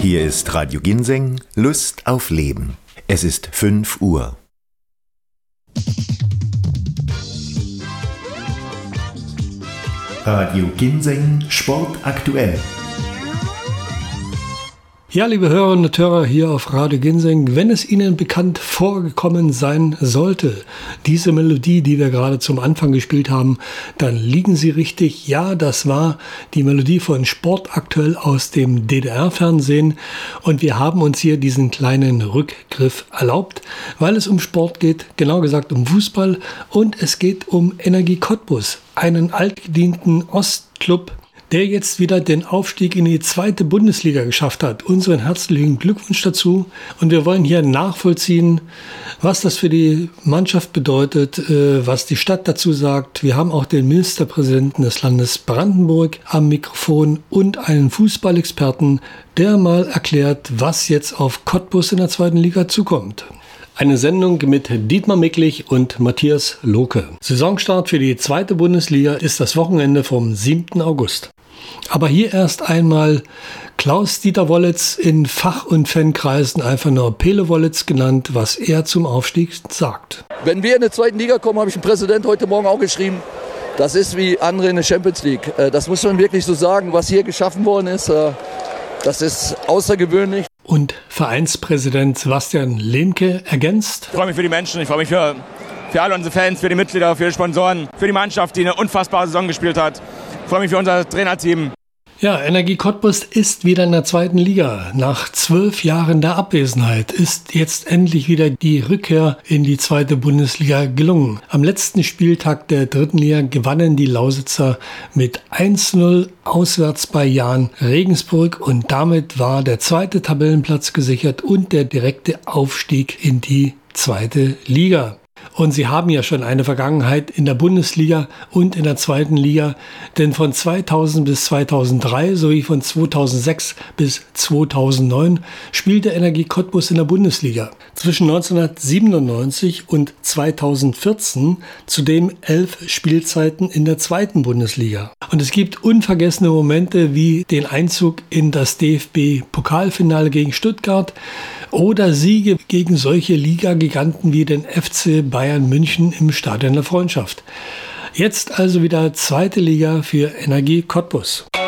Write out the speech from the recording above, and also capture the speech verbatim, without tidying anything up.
Hier ist Radio Ginseng, Lust auf Leben. Es ist fünf Uhr. Radio Ginseng, Sport aktuell. Ja, liebe Hörerinnen und Hörer hier auf Radio Ginseng, wenn es Ihnen bekannt vorgekommen sein sollte, diese Melodie, die wir gerade zum Anfang gespielt haben, dann liegen Sie richtig. Ja, das war die Melodie von Sport aktuell aus dem D D R-Fernsehen und wir haben uns hier diesen kleinen Rückgriff erlaubt, weil es um Sport geht, genau gesagt um Fußball und es geht um Energie Cottbus, einen altgedienten Ostclub, der jetzt wieder den Aufstieg in die zweite Bundesliga geschafft hat. Unseren herzlichen Glückwunsch dazu. Und wir wollen hier nachvollziehen, was das für die Mannschaft bedeutet, was die Stadt dazu sagt. Wir haben auch den Ministerpräsidenten des Landes Brandenburg am Mikrofon und einen Fußballexperten, der mal erklärt, was jetzt auf Cottbus in der zweiten Liga zukommt. Eine Sendung mit Dietmar Micklich und Matthias Lohke. Saisonstart für die zweite Bundesliga ist das Wochenende vom siebten August. Aber hier erst einmal Klaus-Dieter Wollitz, in Fach- und Fankreisen einfach nur Pele Wollitz genannt, was er zum Aufstieg sagt. Wenn wir in der zweiten Liga kommen, habe ich dem Präsident heute Morgen auch geschrieben, das ist wie andere in der Champions League. Das muss man wirklich so sagen, was hier geschaffen worden ist, das ist außergewöhnlich. Und Vereinspräsident Sebastian Lehnke ergänzt: Ich freue mich für die Menschen, ich freue mich für, für alle unsere Fans, für die Mitglieder, für die Sponsoren, für die Mannschaft, die eine unfassbare Saison gespielt hat. Ich freue mich für unser Trainerteam. Ja, Energie Cottbus ist wieder in der zweiten Liga. Nach zwölf Jahren der Abwesenheit ist jetzt endlich wieder die Rückkehr in die zweite Bundesliga gelungen. Am letzten Spieltag der dritten Liga gewannen die Lausitzer mit eins zu null auswärts bei Jahn Regensburg und damit war der zweite Tabellenplatz gesichert und der direkte Aufstieg in die zweite Liga. Und sie haben ja schon eine Vergangenheit in der Bundesliga und in der zweiten Liga, denn von zweitausend bis zweitausenddrei sowie von zweitausendsechs bis zweitausendneun spielte Energie Cottbus in der Bundesliga. Zwischen neunzehnhundertsiebenundneunzig und zweitausendvierzehn zudem elf Spielzeiten in der zweiten Bundesliga. Und es gibt unvergessene Momente wie den Einzug in das D F B-Pokalfinale gegen Stuttgart oder Siege gegen solche Liga-Giganten wie den F C Bayern München im Stadion der Freundschaft. Jetzt also wieder zweite Liga für Energie Cottbus.